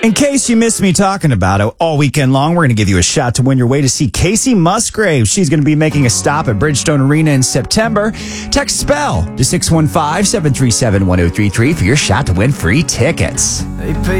In case you missed me talking about it all weekend long, we're going to give you a shot to win your way to see Casey Musgrave. She's going to be making a stop at Bridgestone Arena in September. Text SPELL to 615-737-1033 for your shot to win free tickets.